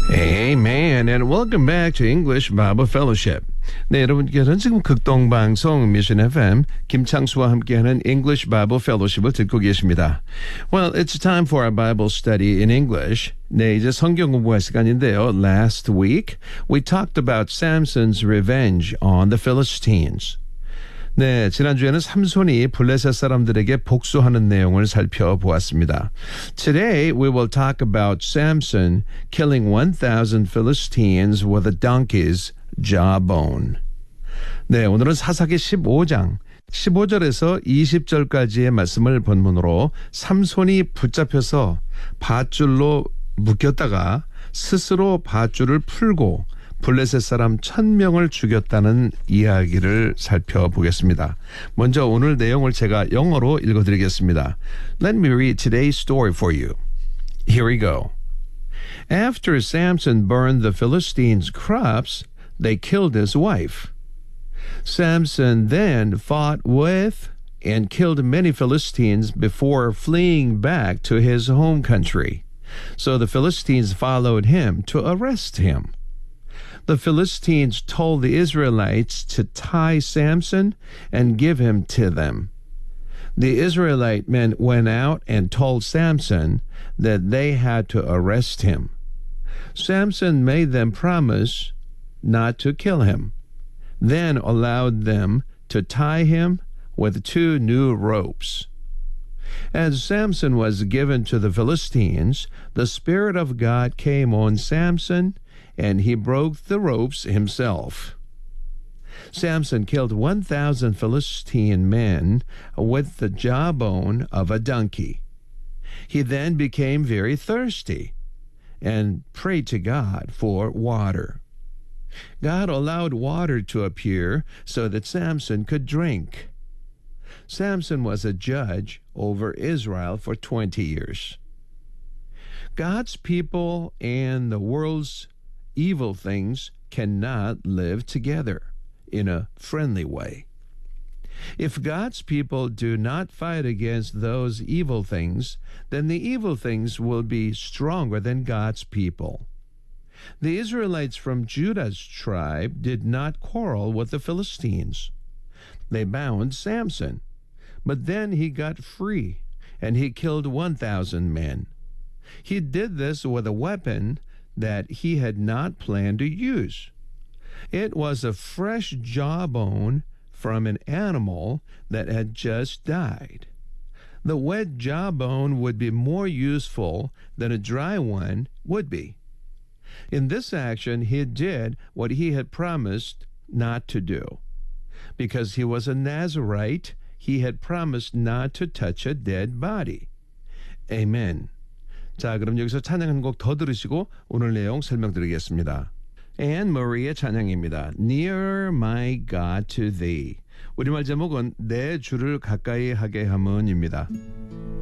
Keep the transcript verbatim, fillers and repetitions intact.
Amen. And welcome back to English Bible Fellowship. 네, 여러분께서는 지금 극동방송 미션 에프엠 김창수와 함께하는 English Bible Fellowship을 듣고 계십니다. Well, it's time for our Bible study in English. 네, 이제 성경 공부할 시간인데요. Last week, we talked about Samson's revenge on the Philistines. 네, 지난주에는 삼손이 블레셋 사람들에게 복수하는 내용을 살펴보았습니다. Today we will talk about Samson killing one thousand Philistines with a donkey's jawbone. 네, 오늘은 사사기 십오 장 십오 절에서 이십 절까지의 말씀을 본문으로 삼손이 붙잡혀서 밧줄로 묶였다가 스스로 밧줄을 풀고 블레셋 사람 천 명을 죽였다는 이야기를 살펴보겠습니다. 먼저 오늘 내용을 제가 영어로 읽어드리겠습니다. Let me read today's story for you. Here we go. After Samson burned the Philistines' crops, they killed his wife. Samson then fought with and killed many Philistines before fleeing back to his home country. So the Philistines followed him to arrest him. The Philistines told the Israelites to tie Samson and give him to them. The Israelite men went out and told Samson that they had to arrest him. Samson made them promise not to kill him, then allowed them to tie him with two new ropes. As Samson was given to the Philistines, the Spirit of God came on Samson, and he broke the ropes himself. Samson killed one thousand Philistine men with the jawbone of a donkey. He then became very thirsty and prayed to God for water. God allowed water to appear so that Samson could drink. Samson was a judge over Israel for twenty years. God's people and the world's evil things cannot live together in a friendly way. If God's people do not fight against those evil things, then the evil things will be stronger than God's people. The Israelites from Judah's tribe did not quarrel with the Philistines. They bound Samson, but then he got free, and he killed one thousand men. He did this with a weapon that he had not planned to use. It was a fresh jawbone from an animal that had just died. The wet jawbone would be more useful than a dry one would be. In this action, he did what he had promised not to do. Because he was a Nazirite, he had promised not to touch a dead body. Amen. 자, 그럼 여기서 찬양 한 곡 더 들으시고 오늘 내용 설명드리겠습니다. Anne Marie의 찬양입니다. Near my God to thee. 우리말 제목은 내 주를 가까이 하게 함은입니다.